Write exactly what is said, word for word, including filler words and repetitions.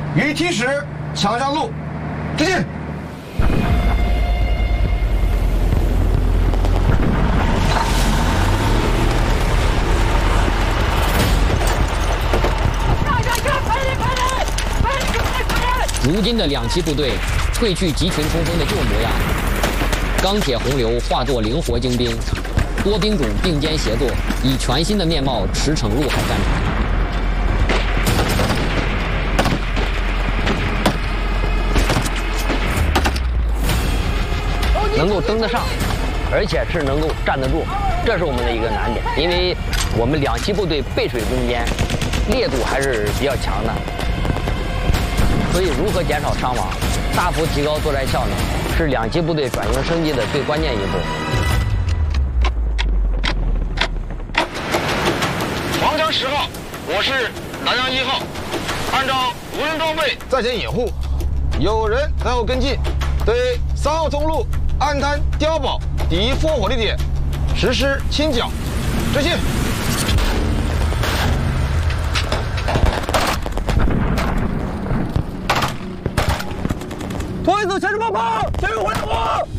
予提使抢上路，直进。 如今的两栖部队褪去集群冲锋的旧模样，钢铁洪流化作灵活精兵，多兵种并肩协作，以全新的面貌驰骋陆海战场。 能够登得上，而且是能够站得住，这是我们的一个难点。因为我们两栖部队背水攻坚，烈度还是比较强的，所以如何减少伤亡，大幅提高作战效能，是两栖部队转型升级的最关键一步。 黄江十号，我是南阳一号，按照无人装备在前掩护，有人在后跟进，对三号通路岸滩碉堡敌烽火地点实施清剿，执行。 拖一组前置爆炮，前面火焰火。